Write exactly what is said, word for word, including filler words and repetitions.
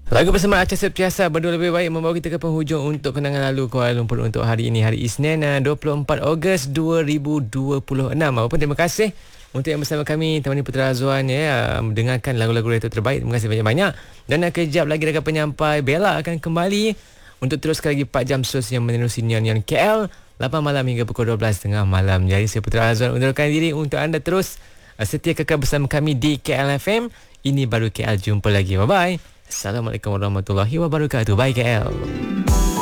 Lagu bersama Acah Septiasa berdua lebih baik membawa kita ke penghujung untuk kenangan lalu Kuala Lumpur untuk hari ini, hari Isnin dua puluh empat Ogos dua ribu dua puluh enam. Apapun terima kasih untuk yang bersama kami temani Putra Azwan ya, mendengarkan lagu-lagu retro terbaik. Terima kasih banyak-banyak. Dan kejap lagi rakan penyampai Bella akan kembali untuk teruskan lagi empat jam seterusnya menerusi Nian-Nian K L lapan malam hingga pukul dua belas tiga puluh malam. Jadi saya Putra Azwan undurkan diri untuk anda terus setia kekal bersama kami di K L F M. Ini baru K L, jumpa lagi. Bye bye. Assalamualaikum warahmatullahi wabarakatuh. Bye K L.